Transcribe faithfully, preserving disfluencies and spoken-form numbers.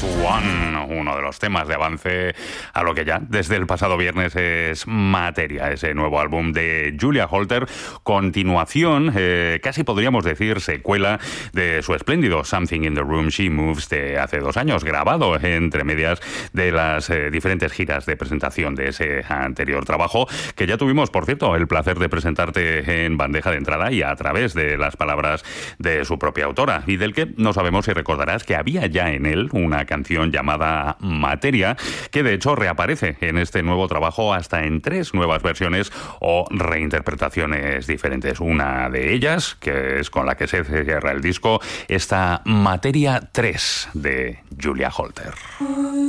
One, uno de los temas de avance a lo que ya desde el pasado viernes es Materia, ese nuevo álbum de Julia Holter, continuación, eh, casi podríamos decir secuela de su espléndido Something in the Room She Moves de hace dos años, grabado entre medias de las eh, diferentes giras de presentación de ese anterior trabajo, que ya tuvimos, por cierto, el placer de presentarte en bandeja de entrada y a través de las palabras de su propia autora, y del que no sabemos si recordarás que había ya en él una canción llamada Materia, que de hecho reaparece en este nuevo trabajo hasta en tres nuevas versiones o reinterpretaciones diferentes. Una de ellas, que es con la que se cierra el disco, esta Materia tres de Julia Holter.